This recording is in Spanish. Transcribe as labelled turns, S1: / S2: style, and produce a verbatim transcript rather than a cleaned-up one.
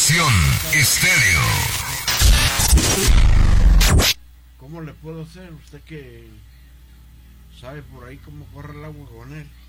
S1: Estación Estéreo.
S2: ¿Cómo le puedo hacer? Usted que sabe por ahí cómo corre el agua con él.